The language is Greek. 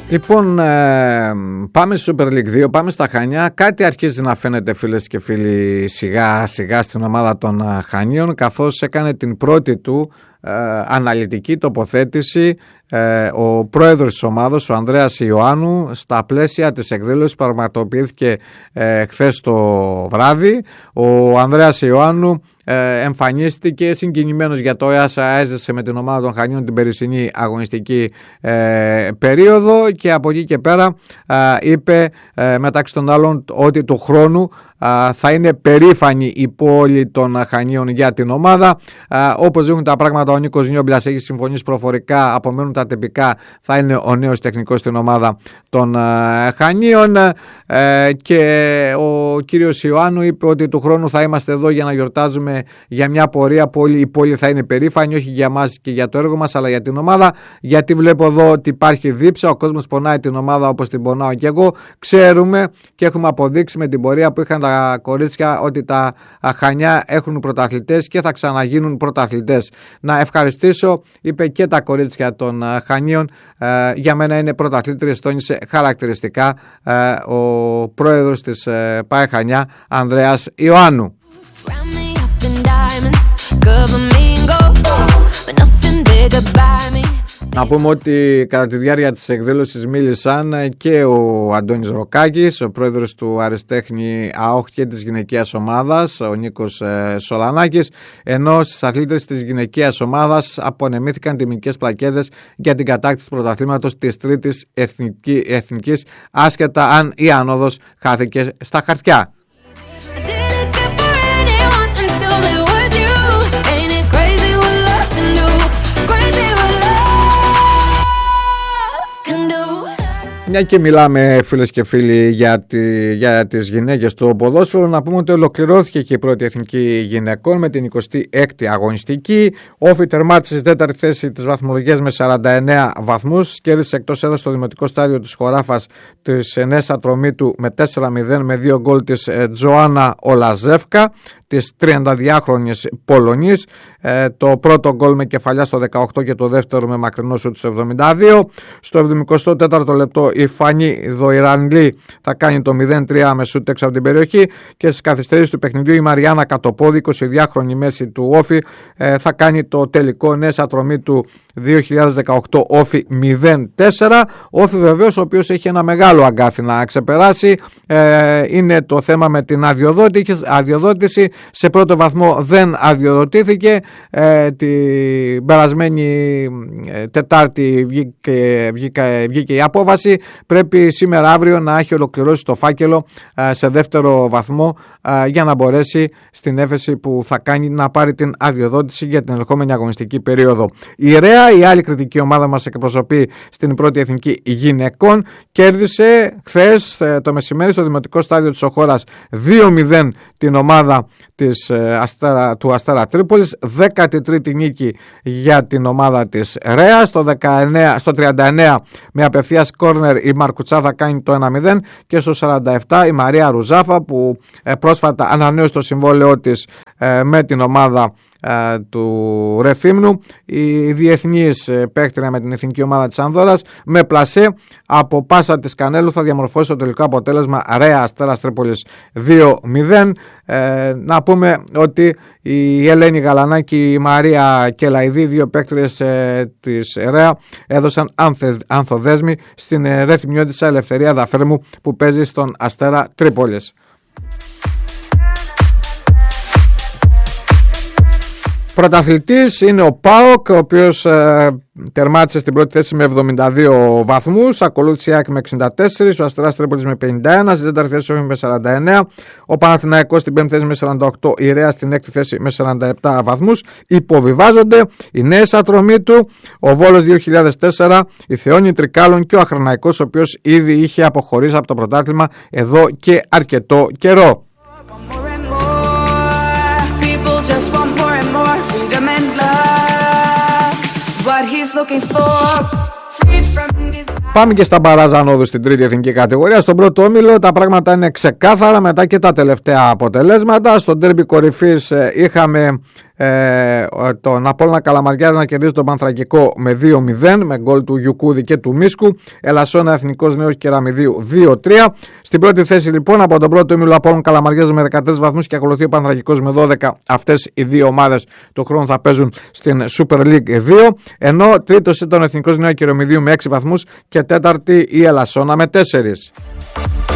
Λοιπόν, πάμε στη Super League 2, πάμε στα Χανιά. Κάτι αρχίζει να φαίνεται, φίλες και φίλοι, σιγά σιγά στην ομάδα των Χανίων, καθώς έκανε την πρώτη του αναλυτική τοποθέτηση ο πρόεδρος της ομάδας, ο Ανδρέας Ιωάννου, στα πλαίσια της εκδήλωσης που πραγματοποιήθηκε χθες το βράδυ. Ο Ανδρέας Ιωάννου εμφανίστηκε συγκινημένος για το όσα έζησε με την ομάδα των Χανίων την περσινή αγωνιστική περίοδο, και από εκεί και πέρα είπε μεταξύ των άλλων ότι του χρόνου θα είναι περήφανη η πόλη των Χανίων για την ομάδα. Όπως δείχνουν τα πράγματα, ο Νίκος Νιόμπλας έχει συμφωνήσει προφορικά, απομένουν τα τυπικά, θα είναι ο νέος τεχνικός στην ομάδα των Χανίων, και ο κύριος Ιωάννου είπε ότι του χρόνου θα είμαστε εδώ για να γιορτάζουμε για μια πορεία που η πόλη θα είναι περήφανη, όχι για μας και για το έργο μας, αλλά για την ομάδα, γιατί βλέπω εδώ ότι υπάρχει δίψα, ο κόσμος πονάει την ομάδα όπως την πονάω και εγώ. Ξέρουμε και έχουμε αποδείξει με την πορεία που είχαν τα κορίτσια ότι τα Χανιά έχουν πρωταθλητές και θα ξαναγίνουν πρωταθλητές. Να ευχαριστήσω, είπε, και τα κορίτσια των Χανίων, για μένα είναι πρωταθλήτριες, τόνισε χαρακτηριστικά ο πρόεδρος της ΠΑΕ Χανιά, Ανδρέας Ιωάννου. Να πούμε ότι κατά τη διάρκεια της εκδήλωσης μίλησαν και ο Αντώνης Ροκάκης, ο πρόεδρος του Αριστέχνη ΑΟΧ και της γυναικείας ομάδας, ο Νίκος Σολανάκης, ενώ στις αθλήτες της γυναικείας ομάδας απονεμήθηκαν τιμικές πλακέτες για την κατάκτηση του πρωταθλήματος της τρίτης εθνικής, άσχετα αν η άνοδος χάθηκε στα χαρτιά. Μια και μιλάμε, φίλες και φίλοι, για τις γυναίκες του ποδόσφαιρου, να πούμε ότι ολοκληρώθηκε και η πρώτη εθνική γυναικών με την 26η αγωνιστική. Όφη τερμάτισε στη τέταρτη θέση της βαθμολογίας με 49 βαθμούς. Κέρδισε εκτός έδρας στο δημοτικό στάδιο της Χωράφας της Ενές Ατρομήτου με 4-0 με 2 γκολ της Τζοάννα Ολαζεύκα, της 32χρονης Πολωνής. Το πρώτο γκολ με κεφαλιά στο 18 και το δεύτερο με μακρινό σουτ στο 72. Στο 74ο λεπτό η Φανή Δοϊρανλή θα κάνει το 0-3 με σουτ έξω από την περιοχή, και στις καθυστερήσεις του παιχνιδιού η Μαριάννα Κατοπόδη, 22χρονη μέση του Όφη, θα κάνει το τελικό Νέας Ατρομήτου 2018 Όφη 0-4. Όφη βεβαίως, ο οποίος έχει ένα μεγάλο αγκάθι να ξεπεράσει, είναι το θέμα με την αδειοδότηση. Σε πρώτο βαθμό δεν αδειοδοτήθηκε, την περασμένη Τετάρτη βγήκε η απόφαση. Πρέπει σήμερα αύριο να έχει ολοκληρώσει το φάκελο σε δεύτερο βαθμό, για να μπορέσει στην έφεση που θα κάνει να πάρει την αδειοδότηση για την ερχόμενη αγωνιστική περίοδο. Η ΡΕΑ, η άλλη κριτική ομάδα μας εκπροσωπεί στην πρώτη εθνική γυναικών, κέρδισε χθες το μεσημέρι στο δημοτικό στάδιο της Οχώρας 2-0 την ομάδα του Αστέρα Τρίπολης, 13η νίκη για την ομάδα της ΡΕΑ. Στο 39 με απευθείας κόρνερ η Μαρκουτσά θα κάνει το 1-0, και στο 47 η Μαρία Ρουζάφα, που πρόσφατα ανανέωσε το συμβόλαιό της με την ομάδα του Ρεθύμνου, η διεθνής παίκτρια με την εθνική ομάδα της Άνδορας, με πλασέ από πάσα της Κανέλου θα διαμορφώσει το τελικό αποτέλεσμα ΡΕΑ Αστέρας Τρίπολης 2-0. Να πούμε ότι η Ελένη Γαλανάκη και η Μαρία Κελαϊδή, δύο παίκτριες της ΡΕΑ, έδωσαν ανθοδέσμη στην Ρεθυμνιώτισσα Ελευθερία Δαφέρμου, που παίζει στον Αστέρα Τρίπολης. Πρωταθλητής είναι ο ΠΑΟΚ, ο οποίος τερμάτισε στην πρώτη θέση με 72 βαθμούς. Ακολούθησε η ΑΕΚ με 64, ο Αστέρας Τρίπολης με 51, στην τέταρτη θέση με 49, ο Παναθηναϊκός στην πέμπτη θέση με 48, η ΡΕΑ στην έκτη θέση με 47 βαθμούς. Υποβιβάζονται οι Νέες Ατρομήτου, ο Βόλος 2004, η Θεόνη Τρικάλων και ο Αχραναϊκός, ο οποίος ήδη είχε αποχωρήσει από το πρωτάθλημα εδώ και αρκετό καιρό. Πάμε και στα μπαράζ ανόδου στην τρίτη εθνική κατηγορία. Στον πρώτο όμιλο τα πράγματα είναι ξεκάθαρα μετά και τα τελευταία αποτελέσματα. Στο ντέρμπι κορυφής είχαμε τον Απόλλωνα Καλαμαριάδη να κερδίζει τον Πανθρακικό με 2-0 με γκολ του Γιουκούδη και του Μίσκου. Ελασσόνα Εθνικός Νέος Κεραμιδίου 2-3. Στην πρώτη θέση λοιπόν από τον πρώτο όμιλο Απόλλωνα Καλαμαριάδη με 13 βαθμούς και ακολουθεί ο Πανθρακικός με 12. Αυτές οι δύο ομάδες του χρόνου θα παίζουν στην Super League 2. Ενώ τρίτος ήταν ο Εθνικός Νέος Κεραμιδίου με 6 βαθμούς και τέταρτη η Ελασσόνα με 4.